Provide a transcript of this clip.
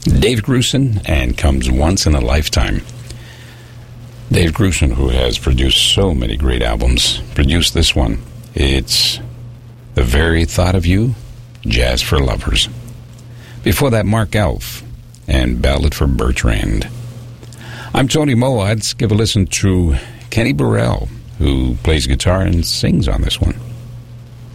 Dave Grusin and Comes Once in a Lifetime. Dave Grusin, who has produced so many great albums, produced this one. It's The Very Thought of You, Jazz for Lovers. Before that, Mark Elf and Ballad for Bertrand. I'm Tony Moa. Let's give a listen to Kenny Burrell, who plays guitar and sings on this one.